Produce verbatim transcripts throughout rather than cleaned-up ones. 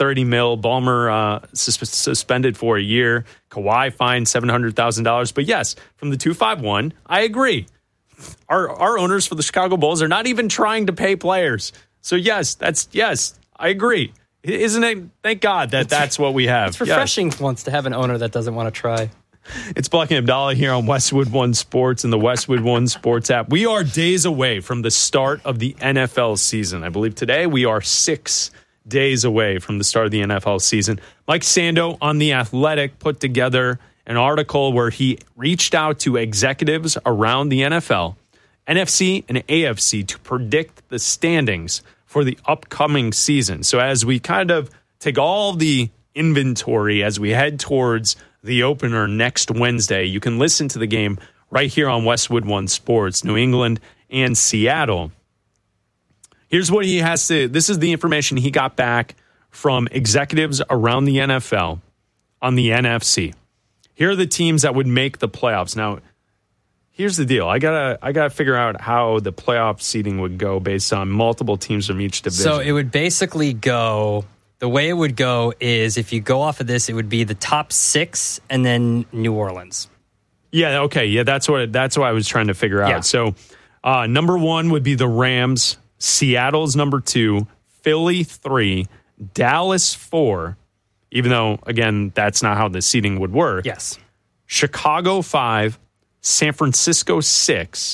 thirty mil. Ballmer uh, sus- suspended for a year. Kawhi fined seven hundred thousand dollars. But yes, from the two five one, I agree. Our our owners for the Chicago Bulls are not even trying to pay players. So yes, that's yes, I agree. Isn't it? Thank God that that's what we have. It's refreshing yes. once to have an owner that doesn't want to try. It's Bucky Abdallah here on Westwood One Sports and the Westwood One Sports app. We are days away from the start of the N F L season. I believe today we are six days away from the start of the N F L season. Mike Sando on The Athletic put together an article where he reached out to executives around the N F L, N F C and A F C to predict the standings for the upcoming season. So as we kind of take all the inventory as we head towards the opener next Wednesday, you can listen to the game right here on Westwood One Sports, New England and Seattle. Here's what he has to, this is the information he got back from executives around the N F L on the N F C. Here are the teams that would make the playoffs. Now, here's the deal. I gotta, I gotta figure out how the playoff seeding would go based on multiple teams from each division. So it would basically go, the way it would go is if you go off of this, it would be the top six and then New Orleans. Yeah, okay. Yeah, that's what that's what I was trying to figure out. Yeah. So uh, number one would be the Rams. Seattle's number two. Philly three. Dallas four. Even though, again, that's not how the seeding would work. Yes. Chicago five. San Francisco six.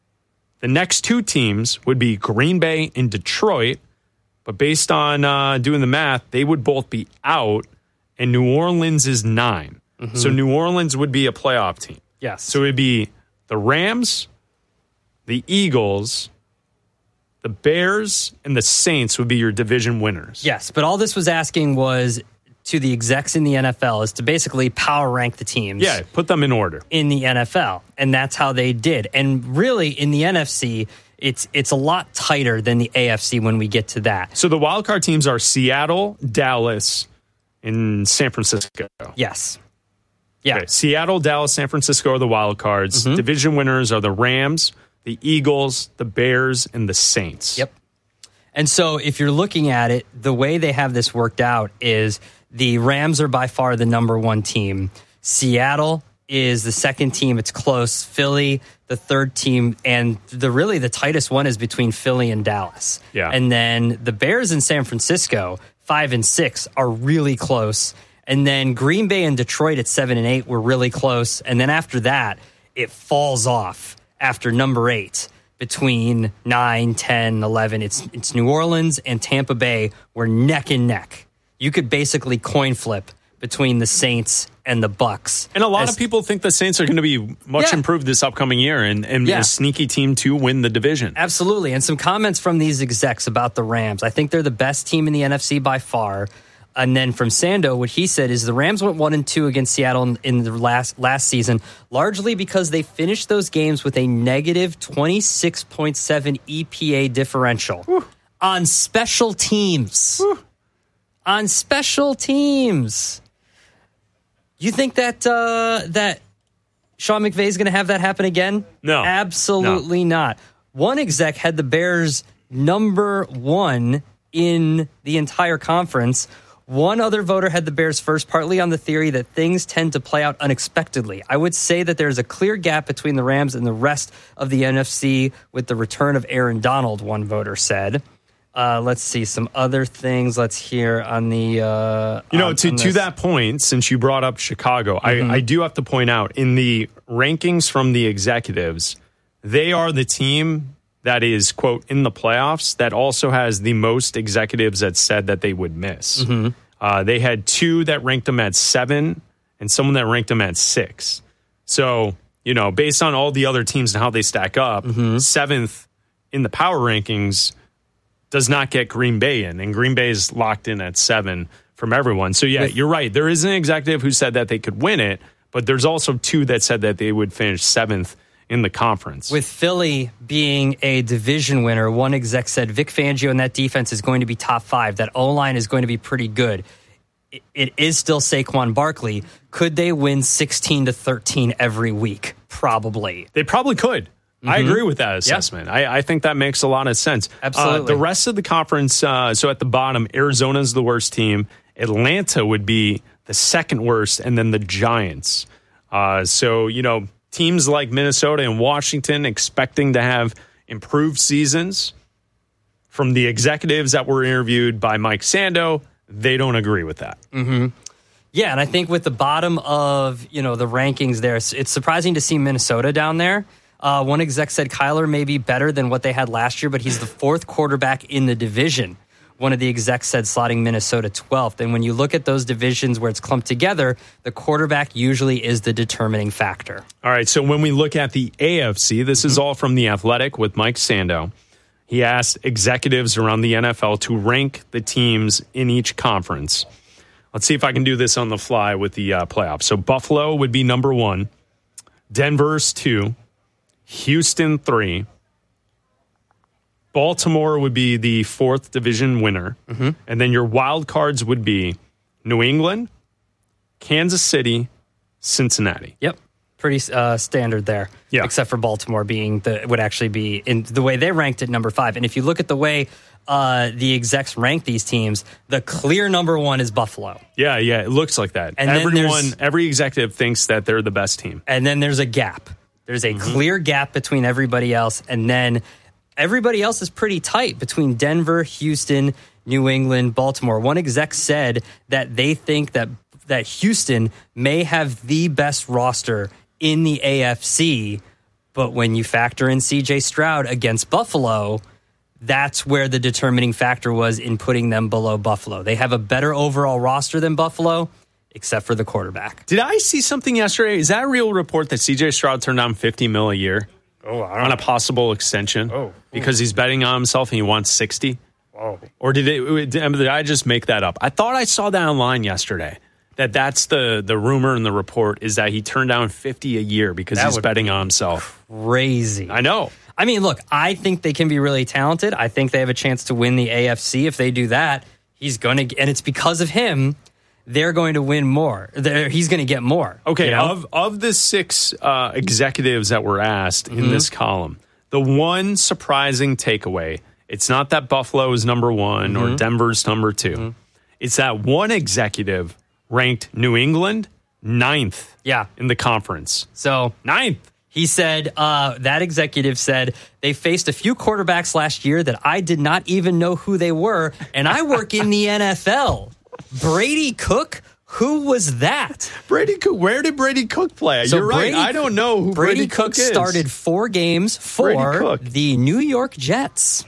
The next two teams would be Green Bay and Detroit. But based on uh, doing the math, they would both be out, and New Orleans is nine. Mm-hmm. So New Orleans would be a playoff team. Yes. So it would be the Rams, the Eagles, the Bears, and the Saints would be your division winners. Yes, but all this was asking was to the execs in the N F L is to basically power rank the teams. Yeah, put them in order. In the N F L, and that's how they did. And really, in the N F C, It's it's a lot tighter than the A F C when we get to that. So the wildcard teams are Seattle, Dallas, and San Francisco. Yes. Yeah. Okay. Seattle, Dallas, San Francisco are the wild cards. Mm-hmm. Division winners are the Rams, the Eagles, the Bears, and the Saints. Yep. And so if you're looking at it, the way they have this worked out is the Rams are by far the number one team. Seattle is the second team. It's close. Philly, the third team, and the really the tightest one is between Philly and Dallas. Yeah. And then the Bears in San Francisco, five and six, are really close. And then Green Bay and Detroit at seven and eight were really close. And then after that, it falls off after number eight between nine, ten, eleven. It's it's New Orleans and Tampa Bay were neck and neck. You could basically coin flip between the Saints and the Bucks. And a lot As, of people think the Saints are going to be much yeah. improved this upcoming year and, and yeah. a sneaky team to win the division. Absolutely. And some comments from these execs about the Rams. I think they're the best team in the N F C by far. And then from Sando, what he said is the Rams went one and two against Seattle in, in the last last season, largely because they finished those games with a negative twenty-six point seven E P A differential Whew. on special teams. Whew. On special teams. You think that uh, that Sean McVay is going to have that happen again? No. Absolutely no. not. One exec had the Bears number one in the entire conference. One other voter had the Bears first, partly on the theory that things tend to play out unexpectedly. I would say that there's a clear gap between the Rams and the rest of the N F C with the return of Aaron Donald, one voter said. Uh, let's see some other things. Let's hear on the... Uh, you know, on, to, on to that point, since you brought up Chicago, Mm-hmm. I, I do have to point out, in the rankings from the executives, they are the team that is, quote, in the playoffs that also has the most executives that said that they would miss. Mm-hmm. Uh, they had two that ranked them at seven and someone that ranked them at six. So, you know, based on all the other teams and how they stack up, mm-hmm. seventh in the power rankings does not get Green Bay in, and Green Bay is locked in at seven from everyone. So, yeah, you're right. There is an executive who said that they could win it, but there's also two that said that they would finish seventh in the conference. With Philly being a division winner, one exec said Vic Fangio and that defense is going to be top five. That O-line is going to be pretty good. It, it is still Saquon Barkley. Could they win sixteen to thirteen every week? Probably. They probably could. Mm-hmm. I agree with that assessment. Yeah. I, I think that makes a lot of sense. Absolutely. Uh, the rest of the conference, uh, so at the bottom, Arizona's the worst team. Atlanta would be the second worst, and then the Giants. Uh, so, you know, teams like Minnesota and Washington expecting to have improved seasons. From the executives that were interviewed by Mike Sando, they don't agree with that. Mm-hmm. Yeah, and I think with the bottom of, you know, the rankings there, it's, it's surprising to see Minnesota down there. Uh, one exec said Kyler may be better than what they had last year, but he's the fourth quarterback in the division. One of the execs said slotting Minnesota twelfth. And when you look at those divisions where it's clumped together, the quarterback usually is the determining factor. All right, so when we look at the A F C, this mm-hmm. is all from The Athletic with Mike Sando. He asked executives around the N F L to rank the teams in each conference. Let's see if I can do this on the fly with the uh, playoffs. So Buffalo would be number one, Denver's two, Houston three, Baltimore would be the fourth division winner, mm-hmm. and then your wild cards would be New England, Kansas City, Cincinnati. Yep. Pretty uh, standard there, yeah. Except for Baltimore being the would actually be in the way they ranked at number five. And if you look at the way uh, the execs rank these teams, the clear number one is Buffalo. Yeah, yeah, it looks like that. And everyone, every executive thinks that they're the best team. And then there's a gap. There's a mm-hmm. clear gap between everybody else, and then everybody else is pretty tight between Denver, Houston, New England, Baltimore. One exec said that they think that that Houston may have the best roster in the A F C, but when you factor in C J Stroud against Buffalo, that's where the determining factor was in putting them below Buffalo. They have a better overall roster than Buffalo, except for the quarterback. Did I see something yesterday? Is that a real report that C J Stroud turned down fifty mil a year oh, I don't on a know. possible extension oh. because he's betting on himself and he wants sixty? Oh. Or did it? Did I just make that up? I thought I saw that online yesterday. That that's the, the rumor in the report is that he turned down fifty a year because that he's betting on himself. Crazy. I know. I mean, look, I think they can be really talented. I think they have a chance to win the A F C. If they do that, he's going to, and it's because of him, they're going to win more. They're, he's going to get more. Okay, you know? of of the six uh, executives that were asked mm-hmm. in this column, the one surprising takeaway, it's not that Buffalo is number one mm-hmm. or Denver's number two. Mm-hmm. It's that one executive ranked New England ninth yeah. in the conference. So ninth. He said, uh, that executive said, they faced a few quarterbacks last year that I did not even know who they were, and I work in the N F L. Brady Cook? Who was that? Brady Cook. Where did Brady Cook play? So You're Brady, right. I don't know who Brady, Brady Cook, Cook is. started four games for the New York Jets.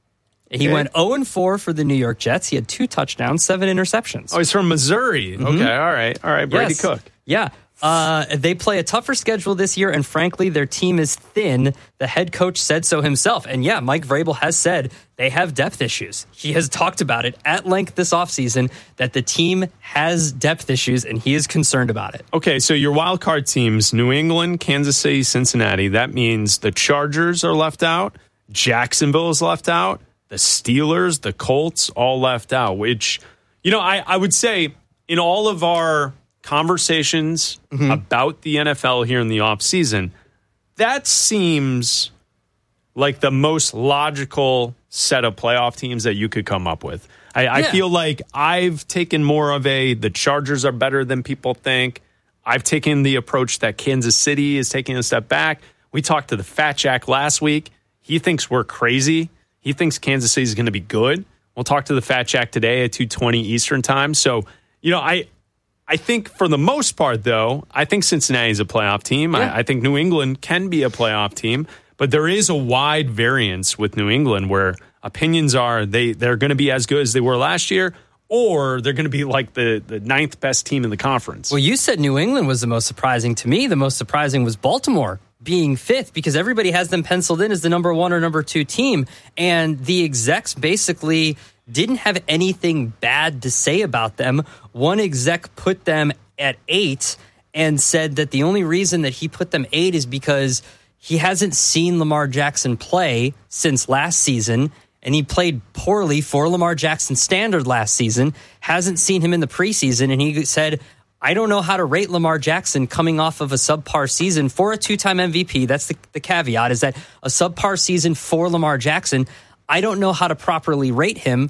He okay. went oh and four for the New York Jets. He had two touchdowns, seven interceptions. Oh, he's from Missouri. Mm-hmm. Okay, all right. All right, Brady yes. Cook. Yeah. Uh, they play a tougher schedule this year, and frankly, their team is thin. The head coach said so himself. And yeah, Mike Vrabel has said they have depth issues. He has talked about it at length this offseason that the team has depth issues, and he is concerned about it. Okay, so your wild card teams, New England, Kansas City, Cincinnati, that means the Chargers are left out, Jacksonville is left out, the Steelers, the Colts, all left out, which, you know, I, I would say in all of our conversations mm-hmm. about the N F L here in the offseason, that seems like the most logical set of playoff teams that you could come up with. I, yeah. I feel like I've taken more of a, the Chargers are better than people think. I've taken the approach that Kansas City is taking a step back. We talked to the Fat Jack last week. He thinks we're crazy. He thinks Kansas City is going to be good. We'll talk to the Fat Jack today at two twenty Eastern time. So, you know, I I think for the most part, though, I think Cincinnati is a playoff team. Yeah. I, I think New England can be a playoff team. But there is a wide variance with New England where opinions are they, they're going to be as good as they were last year, or they're going to be like the, the ninth best team in the conference. Well, you said New England was the most surprising to me. The most surprising was Baltimore being fifth because everybody has them penciled in as the number one or number two team. And the execs basically didn't have anything bad to say about them. One exec put them at eight and said that the only reason that he put them eight is because he hasn't seen Lamar Jackson play since last season, and he played poorly for Lamar Jackson's standard last season, hasn't seen him in the preseason, and he said, I don't know how to rate Lamar Jackson coming off of a subpar season for a two-time M V P. That's the, the caveat, is that a subpar season for Lamar Jackson, I don't know how to properly rate him.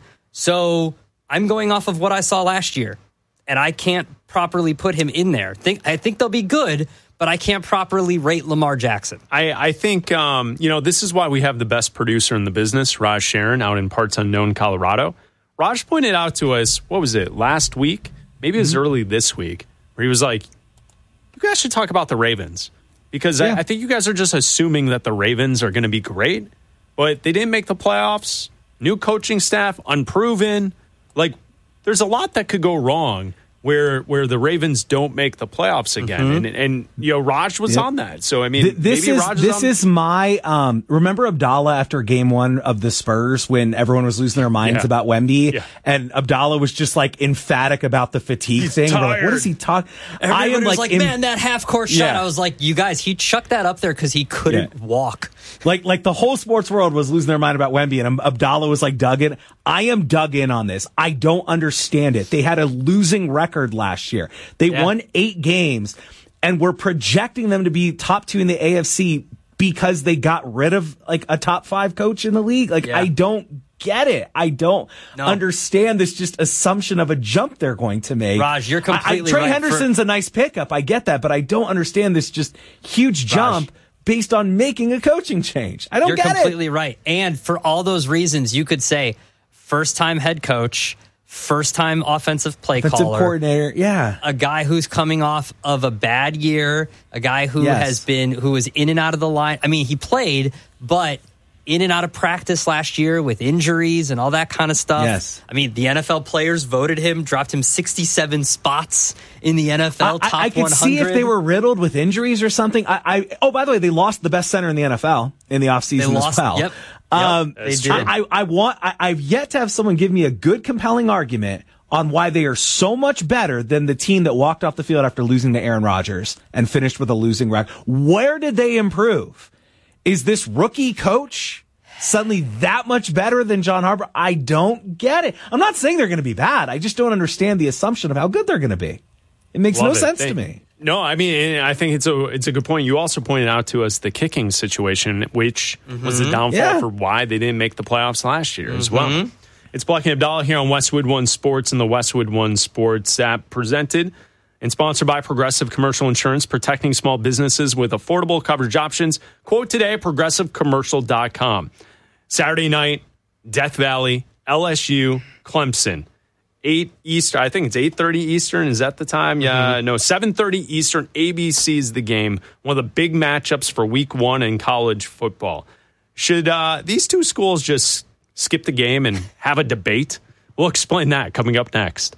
So I'm going off of what I saw last year, and I can't properly put him in there. Think, I think they'll be good, but I can't properly rate Lamar Jackson. I, I think, um, you know, this is why we have the best producer in the business, Raj Sharon, out in parts unknown, Colorado. Raj pointed out to us, what was it, last week? Maybe it was mm-hmm. early this week, where he was like, you guys should talk about the Ravens. Because yeah. I, I think you guys are just assuming that the Ravens are going to be great, but they didn't make the playoffs. New coaching staff, unproven. Like, there's a lot that could go wrong where where the Ravens don't make the playoffs again. Mm-hmm. And, and, you know, Raj was yep. on that. So, I mean, Th- this maybe is, Raj This is, on- is my, um, remember Abdallah after game one of the Spurs when everyone was losing their minds yeah. about Wemby? Yeah. And Abdallah was just, like, emphatic about the fatigue He's thing. Like, what is he talking? I am like, like in- man, that half-court shot. Yeah. I was like, you guys, he chucked that up there because he couldn't yeah. walk. Like, like the whole sports world was losing their mind about Wemby, and Abdallah was like dug in. I am dug in on this. I don't understand it. They had a losing record last year. They yeah. won eight games, and we're projecting them to be top two in the A F C because they got rid of like a top five coach in the league. Like, yeah. I don't get it. I don't no. understand this just assumption of a jump they're going to make. Raj, you're completely I, I, Trey right. Henderson's for- a nice pickup. I get that, but I don't understand this just huge jump Raj. based on making a coaching change. I don't You're get it. You're completely right. And for all those reasons, you could say first-time head coach, first-time offensive play offensive caller, coordinator, yeah, a guy who's coming off of a bad year, a guy who yes. has been who was in and out of the line. I mean, he played, but in and out of practice last year with injuries and all that kind of stuff. Yes. I mean, the N F L players voted him, dropped him sixty-seven spots in the N F L I, top I, I could one hundred. see if they were riddled with injuries or something. I, I oh, by the way, they lost the best center in the N F L in the offseason they lost, as well. Yep. Um, yep, they did. I, I, I want. I, I've yet to have someone give me a good, compelling argument on why they are so much better than the team that walked off the field after losing to Aaron Rodgers and finished with a losing record. Where did they improve? Is this rookie coach suddenly that much better than John Harbaugh? I don't get it. I'm not saying they're going to be bad. I just don't understand the assumption of how good they're going to be. It makes Love no it. sense they, to me. No, I mean, I think it's a it's a good point. You also pointed out to us the kicking situation, which mm-hmm. was the downfall yeah. for why they didn't make the playoffs last year mm-hmm. as well. It's Black and Abdallah here on Westwood One Sports and the Westwood One Sports app, presented and sponsored by Progressive Commercial Insurance, protecting small businesses with affordable coverage options. Quote today at progressive commercial dot com. Saturday night, Death Valley, L S U, Clemson. eight Eastern, I think it's eight thirty Eastern. Is that the time? Yeah, mm-hmm. no, seven thirty Eastern. A B C's the game. One of the big matchups for week one in college football. Should uh, these two schools just skip the game and have a debate? We'll explain that coming up next.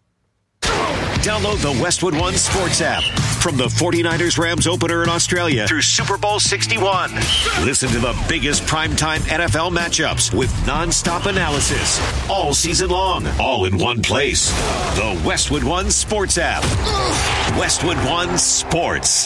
Download the Westwood One Sports app from the 49ers Rams opener in Australia through Super Bowl sixty-one. Listen to the biggest primetime N F L matchups with nonstop analysis all season long, all in one place. The Westwood One Sports app. Westwood One Sports.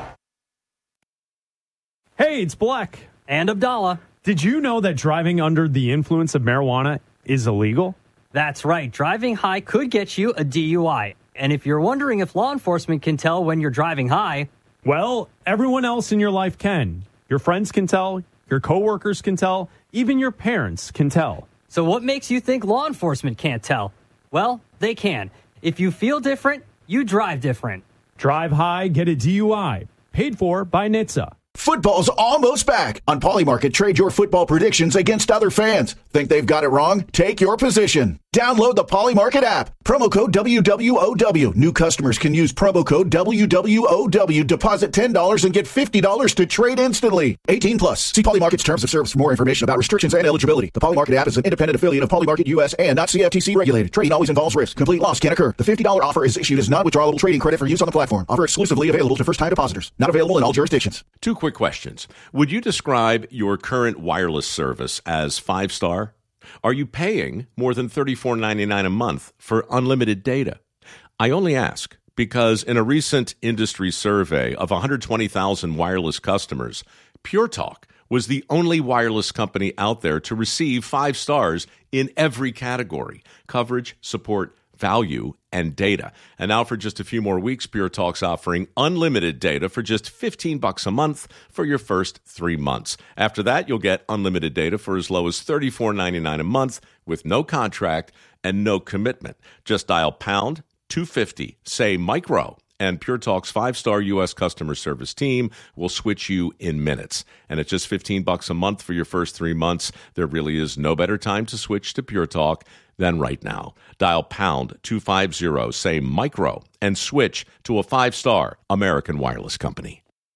Hey, it's Black and Abdallah. Did you know that driving under the influence of marijuana is illegal? That's right. Driving high could get you a D U I. And if you're wondering if law enforcement can tell when you're driving high, well, everyone else in your life can. Your friends can tell, your coworkers can tell, even your parents can tell. So what makes you think law enforcement can't tell? Well, they can. If you feel different, you drive different. Drive high, get a D U I. Paid for by N H T S A. Football's almost back. On Polymarket, trade your football predictions against other fans. Think they've got it wrong? Take your position. Download the Polymarket app. Promo code W W O W. New customers can use promo code W W O W. Deposit ten dollars and get fifty dollars to trade instantly. eighteen plus. See Polymarket's terms of service for more information about restrictions and eligibility. The Polymarket app is an independent affiliate of Polymarket U S and not C F T C regulated. Trading always involves risk. Complete loss can occur. The fifty dollars offer is issued as non-withdrawable trading credit for use on the platform. Offer exclusively available to first-time depositors. Not available in all jurisdictions. Two quick questions. Would you describe your current wireless service as five-star? Are you paying more than thirty-four ninety-nine a month for unlimited data? I only ask because in a recent industry survey of one hundred twenty thousand wireless customers, Pure Talk was the only wireless company out there to receive five stars in every category: coverage, support, value, and data. And now for just a few more weeks, Pure Talk's offering unlimited data for just fifteen bucks a month for your first three months. After that, you'll get unlimited data for as low as thirty-four ninety-nine a month with no contract and no commitment. Just dial pound two fifty, say micro, and Pure Talk's five-star U S customer service team will switch you in minutes. And at just fifteen bucks a month for your first three months, there really is no better time to switch to Pure Talk than right now. Dial pound two fifty, say micro, and switch to a five-star American Wireless company.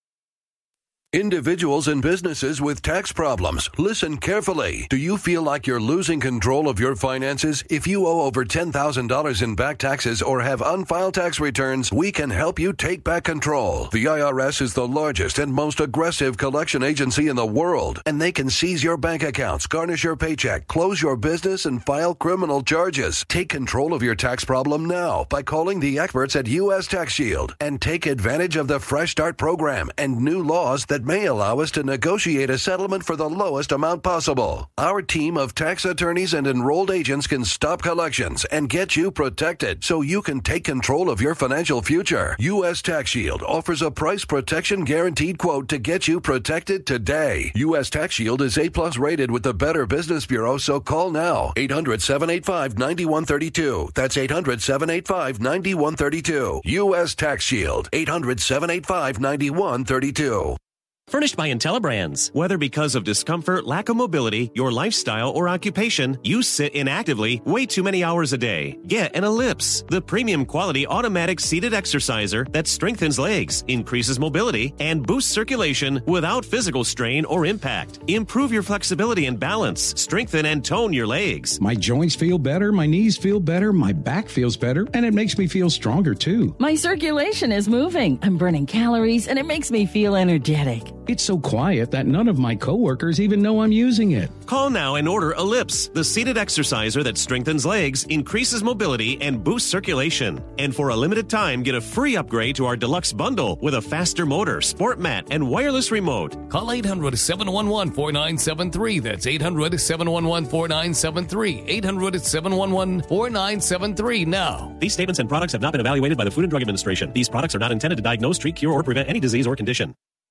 Individuals and businesses with tax problems, listen carefully. Do you feel like you're losing control of your finances? If you owe over ten thousand dollars in back taxes or have unfiled tax returns, we can help you take back control. The I R S is the largest and most aggressive collection agency in the world, and they can seize your bank accounts, garnish your paycheck, close your business, and file criminal charges. Take control of your tax problem now by calling the experts at U S Tax Shield and take advantage of the Fresh Start program and new laws that may allow us to negotiate a settlement for the lowest amount possible. Our team of tax attorneys and enrolled agents can stop collections and get you protected so you can take control of your financial future. U S Tax Shield offers a price protection guaranteed quote to get you protected today. U S Tax Shield is A plus rated with the Better Business Bureau, so call now. eight hundred, seven eight five, nine one three two. That's eight hundred, seven eight five, nine one three two. U S Tax Shield. eight hundred, seven eight five, nine one three two. Furnished by IntelliBrands. Whether because of discomfort, lack of mobility, your lifestyle, or occupation, you sit inactively way too many hours a day. Get an Ellipse, the premium quality automatic seated exerciser that strengthens legs, increases mobility, and boosts circulation without physical strain or impact. Improve your flexibility and balance. Strengthen and tone your legs. My joints feel better, my knees feel better, my back feels better, and it makes me feel stronger too. My circulation is moving. I'm burning calories, and it makes me feel energetic. It's so quiet that none of my coworkers even know I'm using it. Call now and order Ellipse, the seated exerciser that strengthens legs, increases mobility, and boosts circulation. And for a limited time, get a free upgrade to our deluxe bundle with a faster motor, sport mat, and wireless remote. Call eight hundred, seven one one, four nine seven three. That's eight hundred, seven one one, four nine seven three. eight hundred, seven one one, four nine seven three now. These statements and products have not been evaluated by the Food and Drug Administration. These products are not intended to diagnose, treat, cure, or prevent any disease or condition.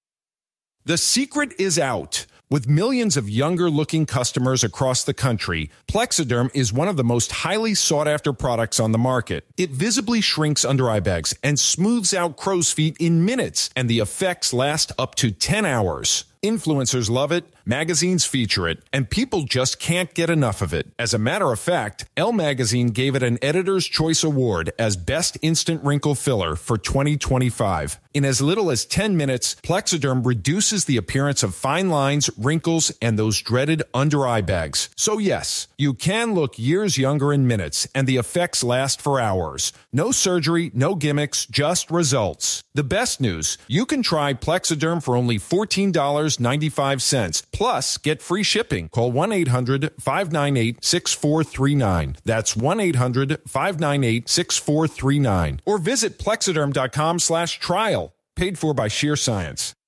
The secret is out. With millions of younger-looking customers across the country, Plexiderm is one of the most highly sought-after products on the market. It visibly shrinks under-eye bags and smooths out crow's feet in minutes, and the effects last up to ten hours. Influencers love it, magazines feature it, and people just can't get enough of it. As a matter of fact, Elle Magazine gave it an Editor's Choice Award as Best Instant Wrinkle Filler for twenty twenty-five. In as little as ten minutes, Plexiderm reduces the appearance of fine lines, wrinkles, and those dreaded under-eye bags. So yes, you can look years younger in minutes, and the effects last for hours. No surgery, no gimmicks, just results. The best news, you can try Plexiderm for only fourteen dollars and ninety-five cents. Plus, get free shipping. Call one eight hundred, five nine eight, six four three nine. That's one eight hundred, five nine eight, six four three nine. Or visit Plexiderm dot com slash trial. Paid for by Sheer Science.